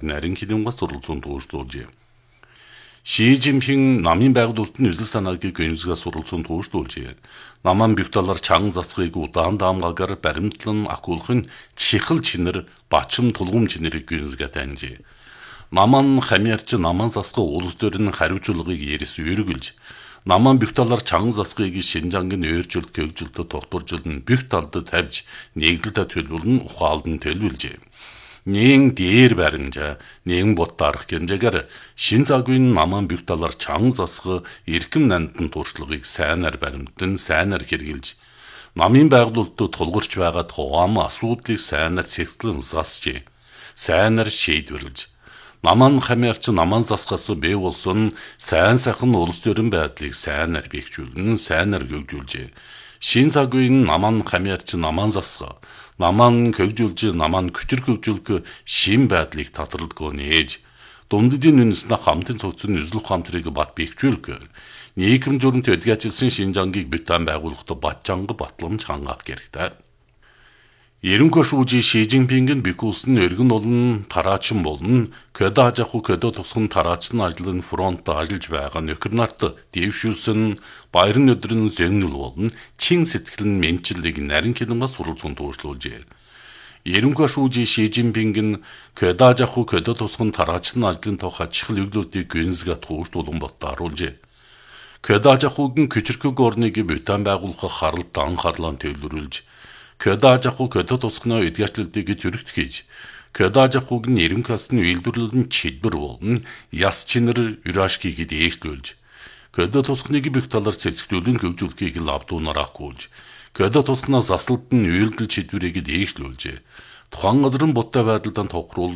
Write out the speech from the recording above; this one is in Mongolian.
нарийн хилэн бас суралцсан туушдуулжээ. Ши Жинпин намын байгуулалтын үзэл санаагийг гүнзгийгээс суралцсан туушдуулжээ. Наман бүх талаар чанга засгыг удаан даамгаагаар баримтлан акуулахын чихэл чинэр бачим тулгум чинэрийг гүнзгээ таньжээ. Наман хамиарч наман засгы улс төрийн хариуцлагыг ерс өргөлж, наман бүх талаар чанга засгыг Шинжангийн өөрчлөлт хөгжилтөд тогтворжулн бүх талд тавьж нэгдэлтэй төлөвлөн ухаалдан төлөвлөжээ. Нэн дээр баримжаа, нэн бот дарах гэнжэгээр шин цагийн наман бүх талаар чанга засгы эрхэм нандин туршлагыг сайнаар баримтан, сайнаар хэрэгжилж, намын байгуулалтад тулгарч байгаа тухайн асуудлыг сайнаар цэгцлэн засжээ, сайнаар шийдвэрлэж, наман хамиарч наман засгаас бий болсон сайн сайхан улс төрийн байдлыг сайнаар бэхжүүлэн, сайнаар хөгжүүлжээ. Шин цагийн наман хамиарч наман засга, наман хөгжүүлж, наман күчрэг хөгжүүлэх шин байдлыг татварлага нээж, дунддын үнэснэ хамтын цогцны үзэл ухаантрыг бат бэхжүүлэх, нийгэм журамт эдгэжсэн Шинжангийг бүтэн байгуулахад батчанга батламж хангаах хэрэгтэй. Ерөнхий шүүжи Ши Жинпингийн бикүүлсэн өргөн олон тараачин болон көдө ажаху көдө тусган тараачны ажлын фронт ажиллаж байгаа нөхөр нарт дэвшүүлсэн баярын өдрийн зөндөл болон чин сэтгэл нь мэнчиллийг нарийн хилэнээс суралцсан туушлуулжээ. Ерөнхий шүүжи Ши Жинпингийн көдө ажаху көдө тусган тараачны ажлын тухай чихэл өглөөдийг гүнзгээ туушдуулан боттааруулжээ. Көдө ажахугийн küçük орныг бүтэн байгуулах харалт анхаарлаа төвлөрүүлж, көдө ажаху көдө тусганы эдгээрчлэлтийг зөрөгт хийж, көдө ажахугийн ерөнхийсний үйлдвэрлэлэн чидбэр болон яс чинэр юрашкийг дээшлүүлж, көдө тусгныг бүх талаар цэцгэлүүлэн хөгжүүлэхийг лавдуунаар ахгуулж, көдө тусгнаас засалтын үйлдэл чидбэрийг дээшлүүлжээ. Тухайн газрын буттай байдалд тохируулан